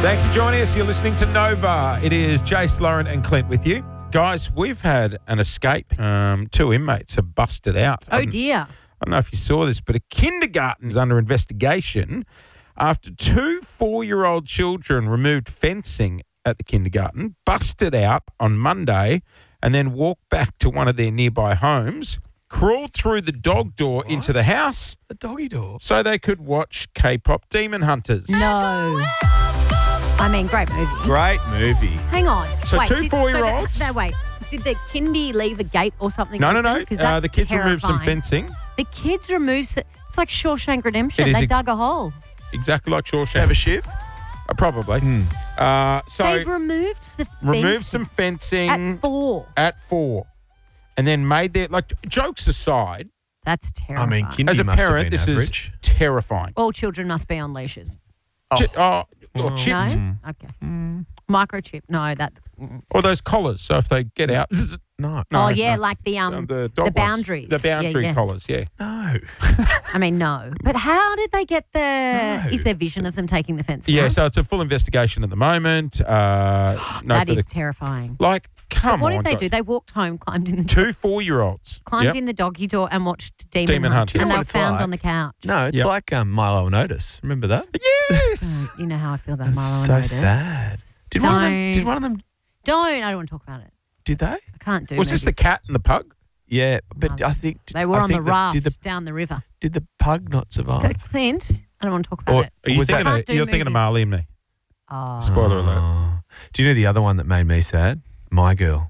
Thanks for joining us. You're listening to Nova. It is Jace, Lauren and Clint with you. Guys, we've had an escape. 2 inmates have busted out. Oh, dear. I don't know if you saw this, but a kindergarten is under investigation after 2 4-year-old children removed fencing at the kindergarten, busted out on Monday, and then walked back to one of their nearby homes, crawled through the dog door into the house. The doggy door. So they could watch K-pop Demon Hunters. No. I mean, great movie. Great movie. Hang on. So wait, 2 4-year-olds. Did the kindy leave a gate or something? No. Because that's the kids removed some terrifying. fencing. The kids removed. It's like Shawshank Redemption. It is They dug a hole. Exactly like Shawshank. Have a shift? Probably. So They've removed the fencing. removed some fencing At 4. at 4, and then made their, like, jokes aside, That's I terrifying. mean, kindy as a must parent, have this been is average. terrifying. All children must be on leashes. Chipped. No? Okay. Microchip. No, that. Or those collars, so if they get out. No. No, oh, yeah, no. like the The dog ones. boundaries. The boundary Yeah. collars, yeah. No. I mean, no. But how did they get the... No. Is there vision of them taking the fence Yeah, down? so it's a full investigation at the moment. That is terrifying. Like, come What on. did they guys. do? They walked home, climbed in the 2 4-year-olds. climbed Yep. in the doggy door and watched Demon, Demon Hunt. Hunt, yeah. And You know they what were it's found like? on the couch. No, it's Yep. like Milo and Otis. Remember that? Yes. You know how I feel about It's Milo and so Otis. sad. Did Don't. one of them? Don't. I don't want to talk about it. Did they? I can't do Was this the movies. cat and the pug? Yeah, but No. I think They were I on the think raft Did down the river. the pug not survive? Clint, I don't want to talk about Or- it. Are you Was thinking that- of, Can't do you're thinking of movies. Marley and me? Oh. Spoiler alert. Oh. Do you know the other one that made me sad? My Girl.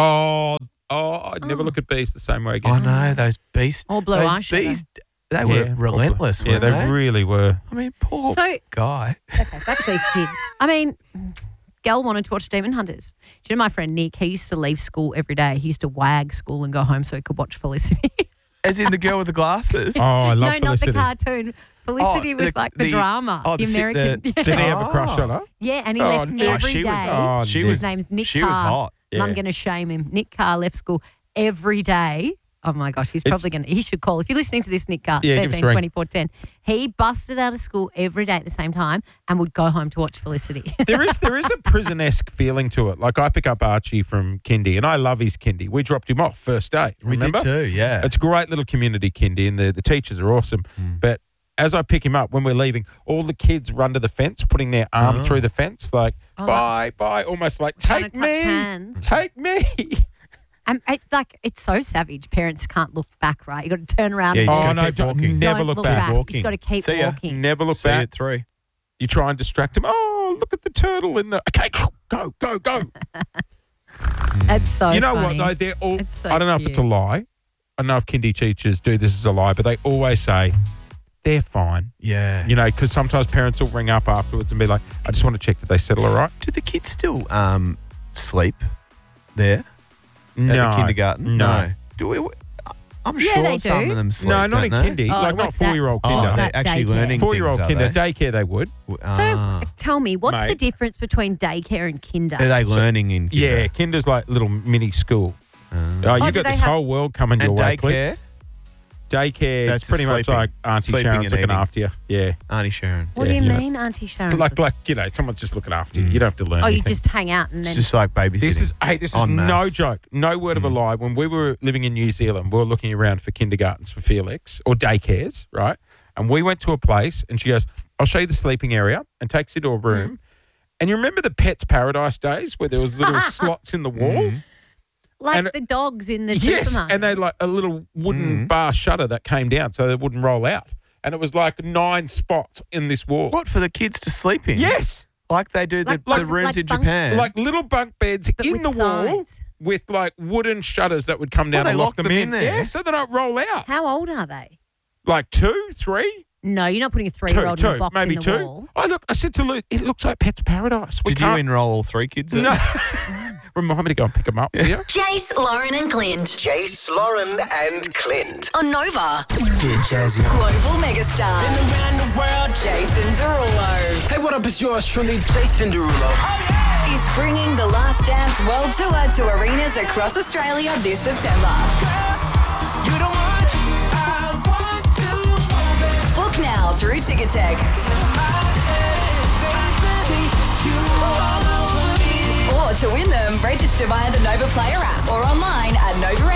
Oh, I'd never look at bees the same way again. I know those beasts. All blue those eyeshadow. bees. They were Yeah, relentless. probably. Yeah, weren't they really were. I mean, poor So, guy. okay, back to these kids. I mean, Gal wanted to watch Demon Hunters. Do you know my friend Nick? He used to leave school every day. He used to wag school and go home so he could watch Felicity. As in the girl with the glasses. Oh, I love no, Felicity. not the cartoon. Felicity was like the drama. oh, the the- American. the- yeah. Did he have a crush on her? Yeah, and he Oh, left Nick. every she day. was- Oh, she Nick. His name's Nick She Carr. was hot. And I'm Yeah. going to shame him. Nick Carr left school every day. Oh, my gosh. He's probably going to... He should call. If you're listening to this, Nick Carr, Yeah, give us a 13, ring. 24, 10. He busted out of school every day at the same time and would go home to watch Felicity. There is a prison-esque feeling to it. Like, I pick up Archie from kindy, and I love his kindy. We dropped him off first day. We Remember? did too, yeah. It's a great little community kindy, and the teachers are awesome. But as I pick him up, when we're leaving, all the kids run to the fence, putting their arm through the fence, like, bye, almost like, Trying take to touch me, hands. take me. And it's so savage. Parents can't look back, right? You got to turn around. Yeah, you and just Oh, gotta no, keep don't, walking. never don't look look back. back. Walking. You've got to keep See ya. walking. Never look See you back. at 3. You try and distract him. Oh, look at the turtle in the... Okay, go. It's so You know funny. what, though? They're all... It's so I don't know if it's a cute. lie. I don't know if kindy teachers do this as a lie, but they always say, they're fine. Yeah. You know, because sometimes parents will ring up afterwards and be like, I just want to check that they settle all right. Do the kids still sleep there No. at the kindergarten? No. Do we? I'm Yeah, sure they some do. of them sleep. No, not in don't they? kindy. Oh, like, not what's that? 4-year-old Oh, kinder. What's they're that actually daycare? learning 4-year-old things, kinder. are they? Daycare, they would. So tell me, what's the Mate. difference between daycare and kinder? Are they learning in kinder? Yeah, kinder's like little mini school. You do got they this have- whole world coming your And way. Clint. daycare? Daycare, That's it's pretty much sleeping. like Auntie Sleeping Sharon's and looking eating. after you. Yeah. Auntie Sharon. What do you you know. mean, Auntie Sharon? Like, you know, someone's just looking after you. You don't have to learn oh, you anything. just hang out and It's then... just like babysitting. This is En no masse. joke, no word of a lie. When we were living in New Zealand, we were looking around for kindergartens for Felix or daycares, right? And we went to a place, and she goes, "I'll show you the sleeping area," and takes you to a room. And you remember the Pets Paradise days where there was little slots in the wall? like and- the dogs in the Yes, supermarket. and they had like a little wooden bar shutter that came down so they wouldn't roll out. And it was like 9 spots in this wall. What, for the kids to sleep in? Yes. Like they do the Like rooms in bunk- Japan. Like little bunk beds But in with the wall sides. with like wooden shutters that would come down they and lock lock them in. there? Yeah, so they don't roll out. How old are they? Like 2, 3? No, you're not putting a 2, 3-year-old in a box maybe in the 2. wall. I said to Lou, it looks like Pets Paradise. We Did you can't. enroll all 3 kids? there? No. Remind me to go and pick them up. Yeah. Jace, Lauren and Clint. Jace, Lauren, and Clint. On Nova. Get jazzy. Global megastar. Around the world. Jason Derulo Hey, what up? It's yours truly, Jason Derulo. is bringing the Last Dance World Tour to arenas across Australia this September. You the one I want to. Book now through Ticketek. To win them, register via the Nova Player app or online at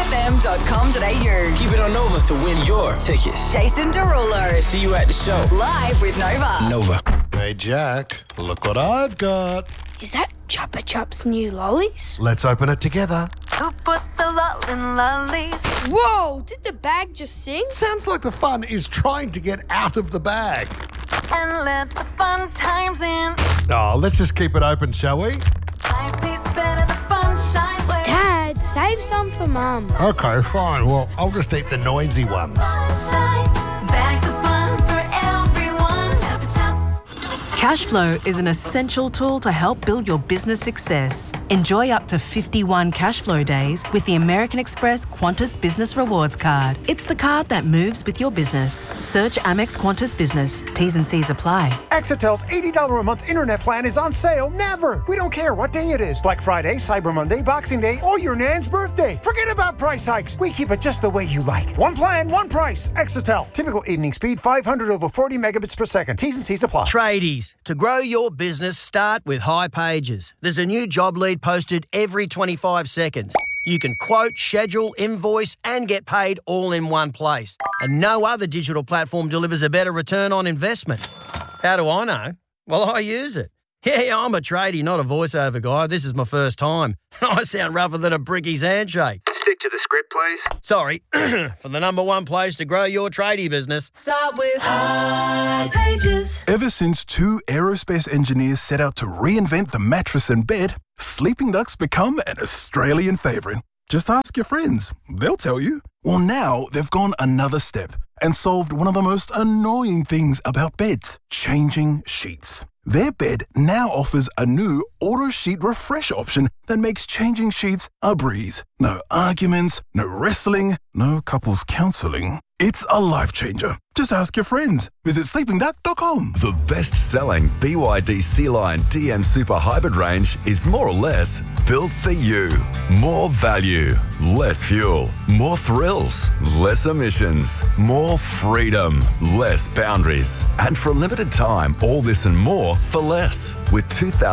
novafm.com.au. Keep it on Nova to win your tickets. Jason Derulo, See you at the show. live with Nova. Nova. Hey, Jack, look what I've got. Is that Chupa Chups new lollies? Let's open it together. Who put the lollin' lollies? Whoa, did the bag just sing? Sounds like the fun is trying to get out of the bag. And let the fun times in. Oh, let's just keep it open, shall we? Life tastes better the fun shine way. Dad, save some for Mum. Okay, fine. Well, I'll just eat the noisy ones. Sunshine, bags of fun for everyone. Chupa Chups. Cashflow is an essential tool to help build your business success. Enjoy up to 51 cashflow days with the American Express Qantas Business Rewards Card. It's the card that moves with your business. Search Amex Qantas Business. T's and C's apply. Exitel's $80 a month internet plan is on sale never. We don't care what day it is. Black Friday, Cyber Monday, Boxing Day, or your Nan's birthday. Forget about price hikes. We keep it just the way you like. One plan, one price. Exitel. Typical evening speed, 500 over 40 megabits per second. T's and C's apply. Tradies, to grow your business, start with High Pages. There's a new job lead posted every 25 seconds. You can quote, schedule, invoice, and get paid all in one place. And no other digital platform delivers a better return on investment. How do I know? Well, I use it. Yeah, I'm a tradie, not a voiceover guy. This is my first time. I sound rougher than a bricky's handshake. Stick to the script, please. Sorry, for the number one place to grow your tradie business. Start with High Pages. Ever since two aerospace engineers set out to reinvent the mattress and bed, Sleeping Duck's become an Australian favourite. Just ask your friends. They'll tell you. Well, now they've gone another step and solved one of the most annoying things about beds, changing sheets. Their bed now offers a new auto sheet refresh option that makes changing sheets a breeze. No arguments, no wrestling, no couples counselling. It's a life changer. Just ask your friends. Visit sleepingduck.com. The best-selling BYD Sea-Line DM Super Hybrid range is more or less built for you. More value, less fuel, more thrills, less emissions, more freedom, less boundaries. And for a limited time, all this and more for less. With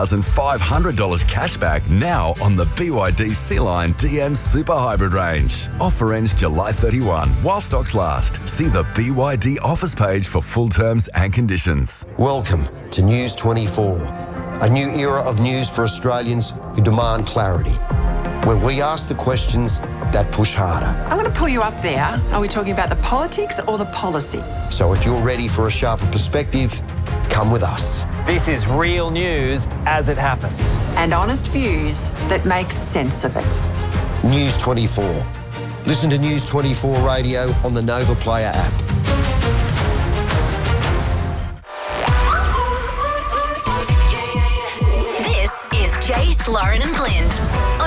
$2,500 cash back now on the BYD Sea-Line DM Super Hybrid range. Offer ends July 31 while stocks last. See the BYD offers page for full terms and conditions. Welcome to News 24, a new era of news for Australians who demand clarity, where we ask the questions that push harder. I'm going to pull you up there. Are we talking about the politics or the policy? So if you're ready for a sharper perspective, come with us. This is real news as it happens. And honest views that make sense of it. News 24. Listen to News 24 Radio on the Nova Player app. This is Jace, Lauren and Blind on